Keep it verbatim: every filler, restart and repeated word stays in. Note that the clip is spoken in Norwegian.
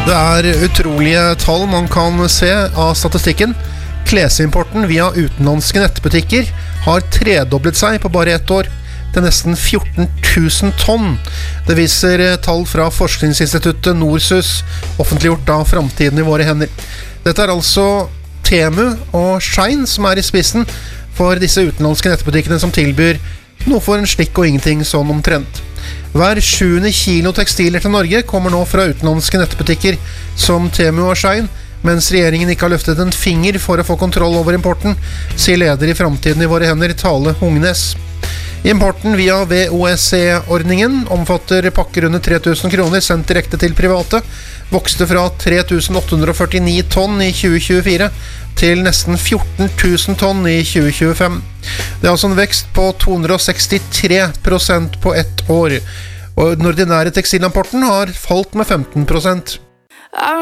Det er utrolige tall man kan se av statistikken. Klesimporten via utenlandske nettbutikker har tredoblet seg på bare ett år, til nesten fjorten tusen tonn. Det viser tall fra forskningsinstituttet Norsus, offentliggjort av Fremtiden i våre hender. Dette er altså Temu og Shein som er i spissen for disse utenlandske nettbutikkene som tilbyr noe for en slikk og ingenting sånn omtrent. Hver sjuende kilo tekstiler til Norge kommer nå fra utenlandske nettbutikker som Temu og Shein, mens regjeringen ikke har løftet en finger for å få kontroll over importen, sier leder i Fremtiden i våre hender, Tale Hungnes. Importen via V O S E-ordningen omfatter pakker under tre tusen kroner sendt direkte til private, vokste fra tre tusen åtte hundre førtini tonn i tjue tjuefire til nesten fjorten tusen tonn i tjue tjuefem. Det er altså en vekst på to hundre sekstitre prosent på ett år, og den ordinære tekstilimporten har falt med femten prosent.